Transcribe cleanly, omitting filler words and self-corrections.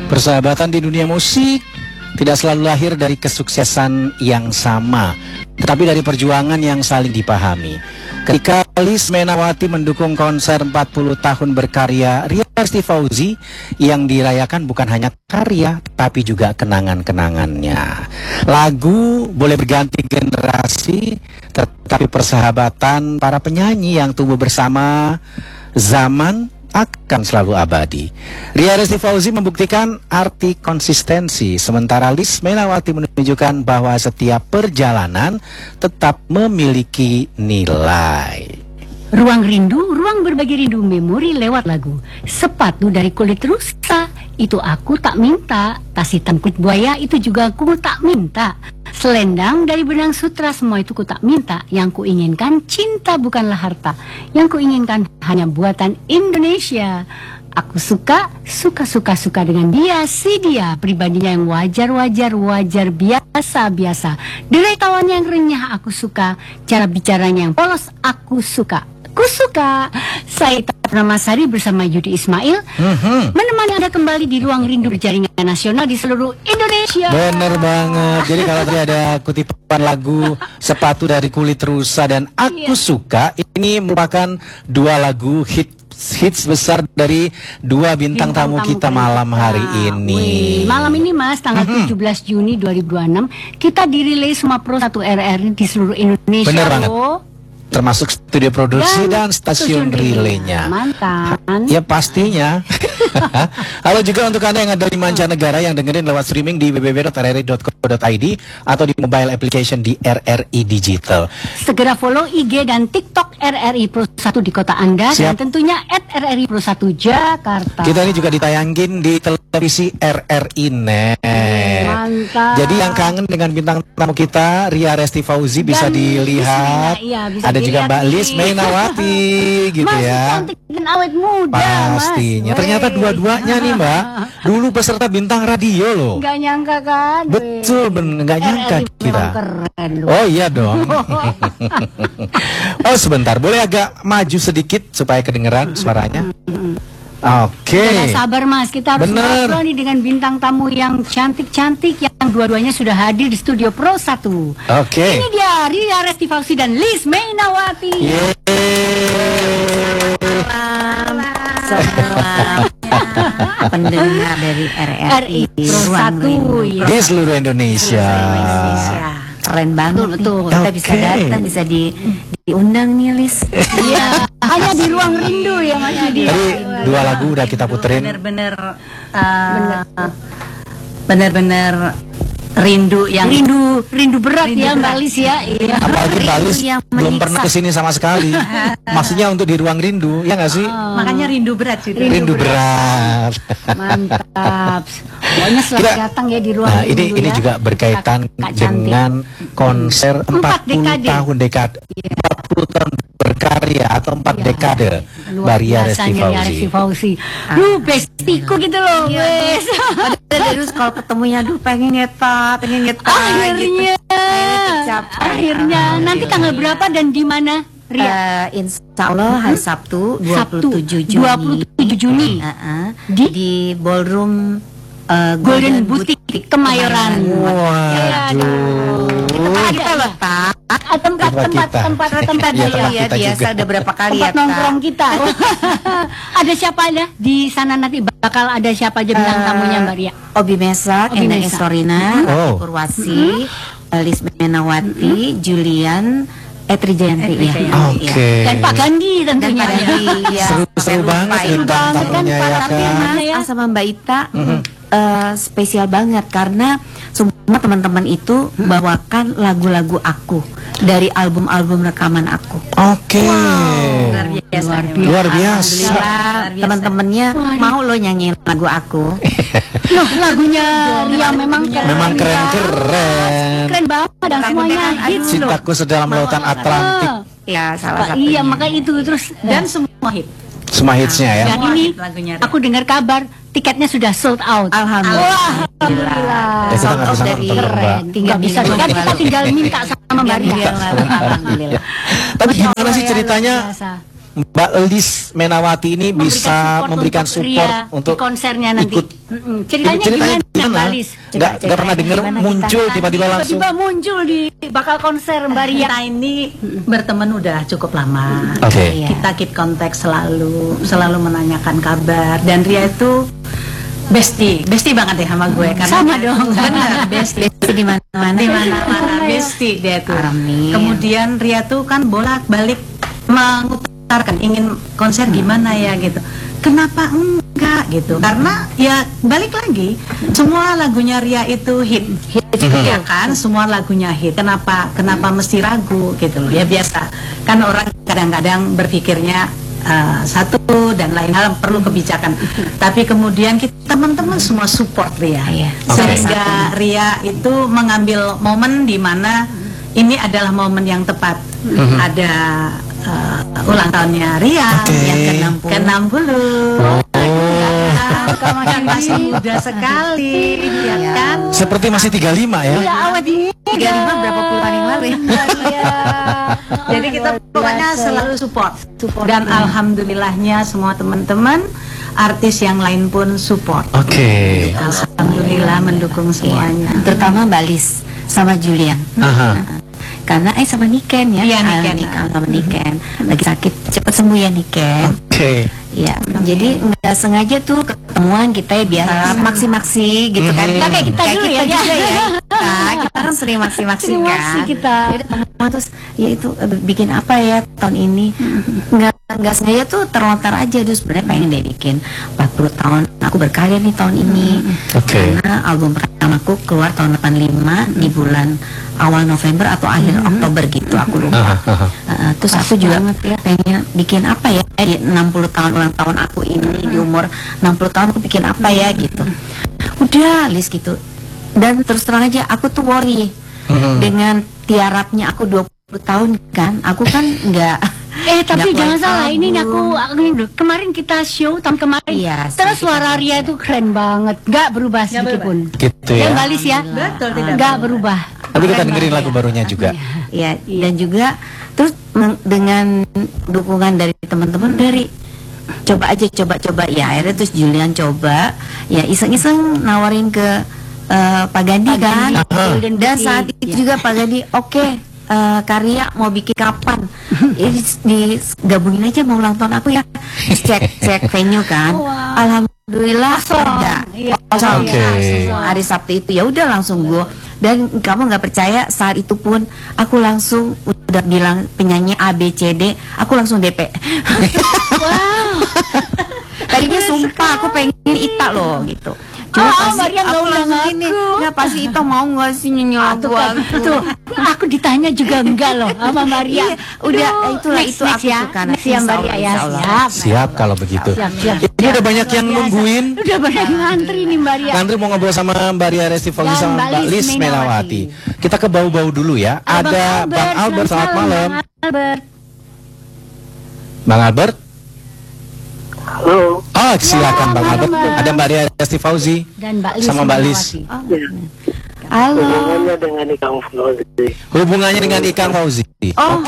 Persahabatan di dunia musik tidak selalu lahir dari kesuksesan yang sama, tetapi dari perjuangan yang saling dipahami. Ketika Liz Menawati mendukung konser 40 tahun berkarya Ria Resti Fauzi, yang dirayakan bukan hanya karya, tapi juga kenangan-kenangannya. Lagu boleh berganti generasi, tetapi persahabatan para penyanyi yang tumbuh bersama zaman akan selalu abadi. Ria Resti Fauzi membuktikan arti konsistensi, sementara Liz Menawati menunjukkan bahwa setiap perjalanan tetap memiliki nilai. Ruang rindu, ruang berbagi rindu memori lewat lagu. Sepatu dari kulit rusa, itu aku tak minta. Tas hitam kulit buaya, itu juga aku tak minta. Selendang dari benang sutra, semua itu ku tak minta. Yang ku inginkan cinta bukanlah harta. Yang ku inginkan hanya buatan Indonesia. Aku suka dengan dia, si dia. Pribadinya yang wajar, biasa. Derai tawannya yang renyah aku suka. Cara bicaranya yang polos aku suka. Ku suka. Saya Purnama Sari bersama Yudi Ismail menemani Anda kembali di Ruang Rindu Jaringan Nasional di seluruh Indonesia. Bener banget. Jadi kalau tadi ada kutipan lagu Sepatu dari Kulit Rusa dan Aku Suka, ini merupakan dua lagu hits besar dari dua bintang tamu kita malam hari ini. Malam ini Mas, tanggal 17 Juni 2026 kita dirilis semua Pro 1 RRI di seluruh Indonesia. Bener banget. Termasuk studio produksi dan stasiun relaynya. Mantap. Ya pastinya. Halo juga untuk Anda yang ada di mancanegara yang dengerin lewat streaming di www.rri.co.id atau di mobile application di RRI Digital. Segera follow IG dan TikTok RRI Pro 1 di kota Anda. Siap. Dan tentunya @RRI Pro 1 Jakarta. Kita ini juga ditayangin di televisi RRI Net. Mantap. Jadi yang kangen dengan bintang tamu kita Ria Resti Fauzi bisa Dan dilihat. iya, bisa ada juga dilihat Mbak nih. Liz Menawati gitu Masih ya. cantik dan awet muda. Pastinya. Mas. Ternyata dua-duanya nih Mbak dulu peserta bintang radio loh. Nggak nyangka kan? Betul, nggak nyangka RRI kita. memang keren loh. Oh iya dong. Oh sebentar, boleh agak maju sedikit supaya kedengeran suaranya. Oke. Jangan sabar Mas, kita harus Bener. ngobrol nih dengan bintang tamu yang cantik-cantik yang dua-duanya sudah hadir di studio Pro 1. Oke. Ini dia Ria Resti Fauzi dan Liz Menawati. Semua pendengar dari RRI Pro 1 ya. Di seluruh Indonesia. Keren banget. Betul. Kita bisa datang, bisa diundang nih Liz. Iya, hanya di Ruang Rindu ya Mas Yudi. Tadi dua lagu udah kita puterin. Bener-bener rindu yang Rindu berat ya Mbak Liz ya. Iya. Apalagi Mbak Liz yang belum menyiksa. pernah kesini sama sekali. Maksudnya untuk di ruang rindu, ya nggak sih? makanya rindu berat sih. Rindu berat. Mantap. Pokoknya selalu Kita- datang ya di Ruang Nah, Rindu ini ya. juga berkaitan Kak cantik. dengan konser 40 dekade. tahun dekade. 40 tahun berkarya atau 4 dekade Luar Ria biasa Resti nih Ria Resti Fauzi. Fauzi. Lu bestiku gitu loh, wes. Terus kalau ketemunya pengen ngeta Akhirnya, gitu. akhirnya nanti tanggal berapa dan di mana? Ria? Insya Allah hari Sabtu 27 Juni 27 Juni. Di Ballroom Golden Boutique Kemayoran. Waduh. Kita letak Tempat Iya, tempat ya kita biasa juga. ada berapa kali tempat ya nongkrong kita. Ada siapa aja di sana nanti bakal ada siapa aja bintang tamunya Mbak Ria? Obi Mesak, Obi Ena Mesak. Estorina, Oh. Purwasi, Liz Menawati, Julian, Etri Jayanti ya. Oke. Dan Pak Gandhi tentunya. Dan Pak Gandhi, ya. Seru banget bintang tamunya ya Tapi kan. Mas sama Mbak Ita spesial banget karena semua teman-teman itu bawakan lagu-lagu aku dari album-album rekaman aku. Oke. Luar biasa. Alhamdulillah teman-temannya mau lo nyanyiin lagu aku. Loh, lagunya Ria memang keren. Memang keren-keren. Keren banget dan semuanya hits loh. Cintaku sedalam lautan Atlantik. Ya salah satunya. Iya, makanya itu terus Dan semua hit. Semua hitsnya ya. dan ini lagunya. aku dengar kabar tiketnya sudah sold out. Alhamdulillah. Alhamdulillah. Ya, kita nggak bisa Dari- nonton, Mbak. Keren, tinggal bisa kan kita tinggal minta sama Mbak Ria. Alhamdulillah. Tapi gimana sih ceritanya Biasa. Mbak Lis Menawati ini bisa memberikan support untuk di konsernya nanti. ikut. Ceritanya gimana Mbak Lis? Nggak pernah dengar muncul tiba-tiba langsung. Tiba-tiba muncul di bakal konser Mbak Ria. Kita ini berteman udah cukup lama. Oke. Kita keep kontak selalu menanyakan kabar, dan Ria itu bestie banget ya sama gue, karena Sama dong. benar bestie di mana-mana. di mana-mana bestie dia tuh. Amin. Kemudian Ria tuh kan bolak-balik mengutarakan ingin konser gimana ya gitu. Kenapa enggak gitu? Karena ya balik lagi, semua lagunya Ria itu hit ya kan, semua lagunya hit. Kenapa mesti ragu gitu loh? Ya biasa kan, orang kadang-kadang berpikirnya satu dan lain hal perlu kebijakan. Tapi kemudian kita teman-teman semua support Ria, sehingga Ria itu mengambil momen di mana ini adalah momen yang tepat. Ada ulang tahunnya Ria yang ke-60. Masih muda sekali, ya kan? Seperti masih 35 ya. Iya, awet ini 35 berapa puluh tahun yang lalu ya? Jadi kita pokoknya selalu support. Dan alhamdulillahnya semua teman-teman artis yang lain pun support. Oke. Alhamdulillah mendukung semuanya. Terutama Mbak Lis sama Julian. Aha. Karena sama Niken ya. Iya, Niken. Sama Niken. Lagi sakit, cepat sembuh ya Niken. Oke. Ya, jadi nggak sengaja tuh ketemuan kita ya biasa maksi-maksi gitu kan. Nah, kayak kita dulu ya. juga ya. Kita kan sering maksi-maksi Sering kan. maksi kita. Jadi teman terus ya itu bikin apa ya tahun ini. Nggak sengaja tuh terlontar aja, terus sebenarnya pengen deh bikin 40 tahun aku berkarya nih tahun ini. Oke. Karena album pertamaku keluar tahun 85 di bulan awal November atau akhir Oktober gitu, aku lupa. Terus aku juga pengen bikin apa ya di 60 tahun ulang tahun aku ini, di umur 60 tahun aku bikin apa ya gitu. Udah list gitu. Dan terus terang aja aku tuh worry dengan tiarapnya aku 20 tahun kan. Aku kan nggak Tapi nggak jangan keluar salah, ini album. aku kemarin kita show tahun kemarin. Iya, Terus sedikit suara aja. Ria itu keren banget, nggak berubah sedikit pun. Gitu Ya ya. Mbak Lis ya, Betul, tidak nggak berubah. Nanti kita dengerin lagu barunya juga. Ya, dan juga terus dengan dukungan dari teman-teman, dari coba ya, akhirnya terus Julian coba ya iseng-iseng nawarin ke Pak Gandhi kan. Dan saat itu juga Pak Gandhi oke, karya mau bikin kapan, digabungin aja mau ulang tahun aku ya. Cek venue kan. Alhamdulillah ada kosong. Oke. Hari Sabtu itu ya udah langsung gue. Dan kamu nggak percaya, saat itu pun aku langsung udah bilang penyanyi A B C D, aku langsung DP. Tadinya sumpah aku pengen Ita loh gitu. Cuma Maria nggak undang langsung gini, nggak pasti Ita mau nggak sih nyanyi lagu Tuh, aku ditanya juga enggak loh sama Maria. Iya, udah itulah Next, itu next aku ya. suka. Next ya Mbak Ria ya, siap. Siap kalau begitu. Siap. Ini udah banyak yang nungguin. Udah banyak yang ngantri nih Mbak Ria. Ngantri mau ngobrol sama Mbak Ria Resti Fauzi Dan sama Mbak Mbak Lis Lis Menawati. Kita ke bau-bau dulu ya. Ada Bang Albert, selamat malam. Albert. Bang Albert. Halo. Oh, silakan Bang malam, Albert. Bang. Ada Mbak Ria Resti Fauzi Dan Mbak Lis sama Mbak Lis. Menawati. Ya. Halo. Hubungannya dengan Ikang Fauzi. Hubungannya dengan Ikang Fauzi. Oh,